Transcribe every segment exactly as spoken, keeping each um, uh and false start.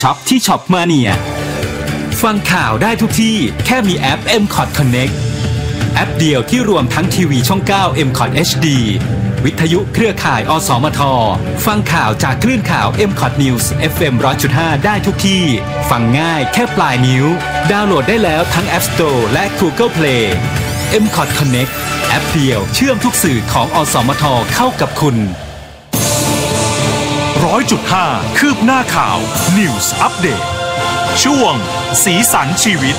ช็อปที่ช็อปมาเนียฟังข่าวได้ทุกที่แค่มีแอป เอ็ม คอท Connect แอปเดียวที่รวมทั้งทีวีช่องเก้า เอ็ม คอท เอช ดี วิทยุเครือข่าย อสมท ฟังข่าวจากคลื่นข่าว เอ็ม คอท News เอฟ เอ็ม หนึ่งร้อยจุดห้า ได้ทุกที่ฟังง่ายแค่ปลายนิ้วดาวน์โหลดได้แล้วทั้ง App Store และ Google Play เอ็ม คอท Connect แอปเดียวเชื่อมทุกสื่อของอสมทเข้ากับคุณร้อยจุดห้าคืบหน้าข่าว News Update ช่วงสีสันชีวิต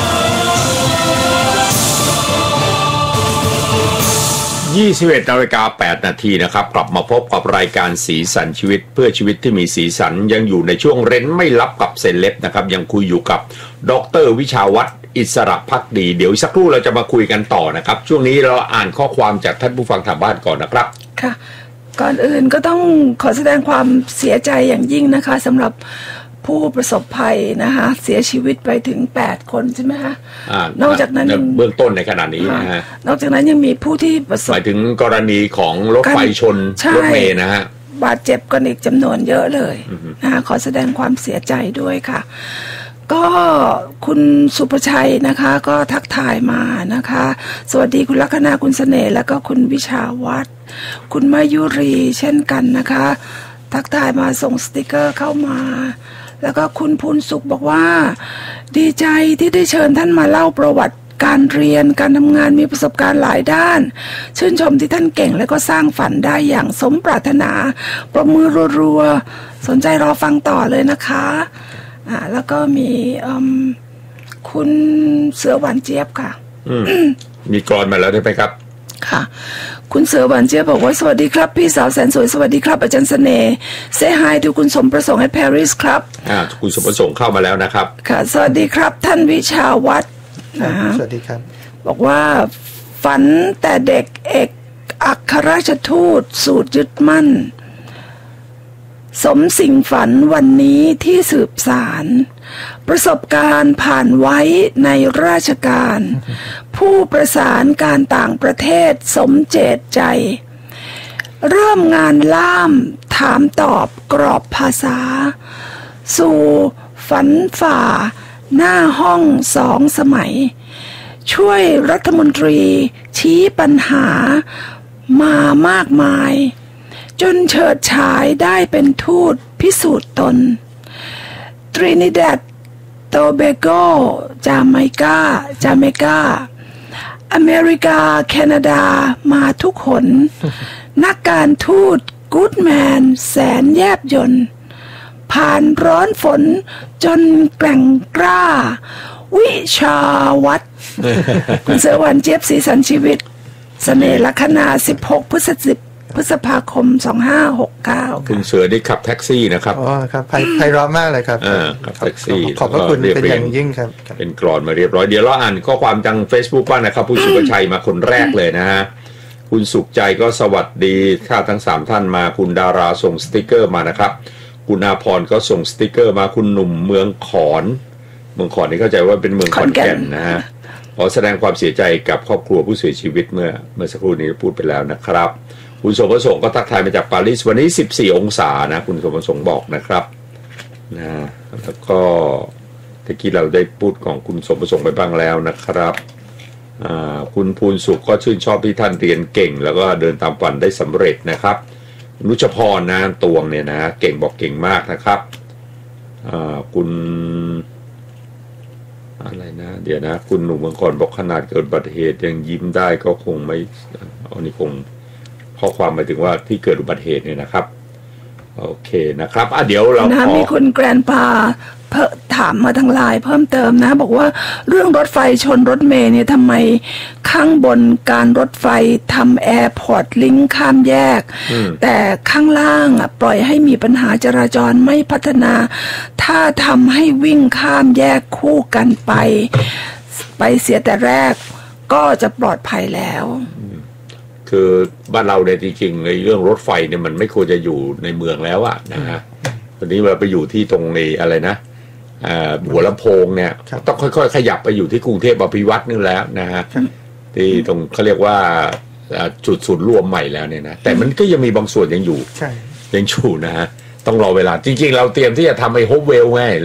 ยี่สิบเอ็ดนาฬิกาแปดนาทีนะครับกลับมาพบกับรายการสีสันชีวิตเพื่อชีวิตที่มีสีสันยังอยู่ในช่วงเร้นไม่ลับกับเซเลบนะครับยังคุยอยู่กับดร.วิชาวัฒน์อิสระภักดีเดี๋ยวสักครู่เราจะมาคุยกันต่อนะครับช่วงนี้เราอ่านข้อความจากท่านผู้ฟังทางบ้านก่อนนะครับค่ะก่อนอื่นก็ต้องขอแสดงความเสียใจอย่างยิ่งนะคะสำหรับผู้ประสบภัยนะคะเสียชีวิตไปถึงแปดคนใช่ไหมคะนอกจากนั้นเบื้องต้นในขณะนี้นะฮะนอกจากนั้นยังมีผู้ที่ประสบหมายถึงกรณีของรถไฟชนรถเมล์นะฮะบาดเจ็บกันอีกจำนวนเยอะเลยนะคะขอแสดงความเสียใจด้วยค่ะก็คุณสุภชัยนะคะก็ทักทายมานะคะสวัสดีคุณลัคนาคุณเสน่ห์แล้วก็คุณวิชาวัฒน์คุณมายุรีเช่นกันนะคะทักทายมาส่งสติกเกอร์เข้ามาแล้วก็คุณพูนสุขบอกว่าดีใจที่ได้เชิญท่านมาเล่าประวัติการเรียนการทำงานมีประสบการณ์หลายด้านชื่นชมที่ท่านเก่งและก็สร้างฝันได้อย่างสมปรารถนาประมือรัวๆสนใจรอฟังต่อเลยนะคะอ่าแล้วก็มีคุณเสือหวานเจี๊ยบค่ะมีกรอนมาแล้วได้ไหมครับค่ะคุณเสือหวานเจี๊ยบบอกว่าสวัสดีครับพี่สาวแสนสวยสวัสดีครับอาจารย์เสน่ห์เซฮายดูคุณสมประสงค์ให้ปารีสครับอ่าคุณสมประสงค์เข้ามาแล้วนะครับค่ะสวัสดีครับท่านวิชาวัฒน์สวัสดีครับบอกว่าฝันแต่เด็กเอกอัครราชทูตสูตรยึดมั่นสมสิ่งฝันวันนี้ที่สืบสารประสบการณ์ผ่านไว้ในราชการผู้ประสานการต่างประเทศสมเจตใจเริ่มงานล่ามถามตอบกรอบภาษาสู่ฝันฝ่าหน้าห้องสองสมัยช่วยรัฐมนตรีชี้ปัญหามามากมายจนเฉิดฉายได้เป็นทูตพิสูจน์ตนตรินิแดดโตเบโกจาเมกาจาเมกาอเมริกาแคนาดามาทุกหน นักการทูตกู๊ดแมนแสนแยบยนต์ผ่านร้อนฝนจนแกร่งกล้าวิชาวัฒน์ คุณเสือหวานเจี๊ยบสีสันชีวิตเสน่ห์ลัคนาสิบหกพฤศจิกพฤษภาคมสองห้าหกเก้าคุณเสือได้ขับแท็กซี่นะครับอ๋อครับไพไพเราะมากเลยครับอ่าขับแท็กซี่ขอบพระคุณเป็นอย่างยิ่งครับเป็นกรอนมาเรียบร้อยเดี๋ยวเราอ่านข้อความทาง Facebook บ้างนะครับผู้สุภชัยมาคนแรกเลยนะฮะคุณสุขใจก็สวัสดีข้าทั้งสามท่านมาคุณดาราส่งสติกเกอร์มานะครับคุณอาพรก็ส่งสติกเกอร์มาคุณหนุ่มเมืองขอนเมืองขอนนี่เข้าใจว่าเป็นเมืองขอนแก่นนะฮะขอแสดงความเสียใจกับครอบครัวผู้เสียชีวิตเมื่อเมื่อสักครู่นี้พูดไปแล้วนะครับคุณสมประสงค์ก็ทักทายมาจากปารีสวันนี้สิบสี่องศานะคุณสมประสงค์บอกนะครับนะแล้วก็ตะกี้เราได้พูดของคุณสมประสงค์ไปบ้างแล้วนะครับคุณภูนสุขก็ชื่นชอบที่ท่านเรียนเก่งแล้วก็เดินตามฝันได้สำเร็จนะครับนุชพรนะตวงเนี่ยนะเก่งบอกเก่งมากนะครับคุณอะไรนะเดี๋ยวนะคุณหนุ่มเมืองก่อนบอกขนาดเกิดอุบัติเหตุยังยิ้มได้ก็คงไม่อันนี้คงข้อความหมายถึงว่าที่เกิดอุบัติเหตุเนี่ยนะครับโอเคนะครับอ่ะเดี๋ยวเราขอมีคุณแกรนพาถามมาทางไลน์เพิ่มเติมนะบอกว่าเรื่องรถไฟชนรถเมล์เนี่ยทำไมข้างบนการรถไฟทำแอร์พอร์ตลิงก์ข้ามแยกแต่ข้างล่างอ่ะปล่อยให้มีปัญหาจราจรไม่พัฒนาถ้าทำให้วิ่งข้ามแยกคู่กันไปไปเสียแต่แรกก็จะปลอดภัยแล้วคือบ้านเราเนี่ยจริงๆในเรื่องรถไฟเนี่ยมันไม่ควรจะอยู่ในเมืองแล้วอะนะฮะตอนนี้เราไปอยู่ที่ตรงในอะไรนะหัวลำโพงเนี่ยต้องค่อยๆขยับไปอยู่ที่กรุงเทพอภิวัตน์นี่แล้วนะฮะที่ตรงเขาเรียกว่าจุดศูนย์รวมใหม่แล้วเนี่ยนะแต่มันก็ยังมีบางส่วนยังอยู่ยังอยู่นะฮะต้องรอเวลาจริงๆเราเตรียมที่จะทำไอ้โฮปเวลไง